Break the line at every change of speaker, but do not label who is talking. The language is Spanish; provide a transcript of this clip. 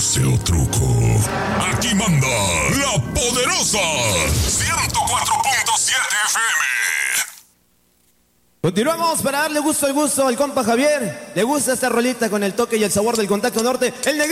dulce o truco. Aquí manda la poderosa 104.7 FM.
Continuamos para darle gusto al compa Javier. Le gusta esta rolita con el toque y el sabor del Contacto Norte. El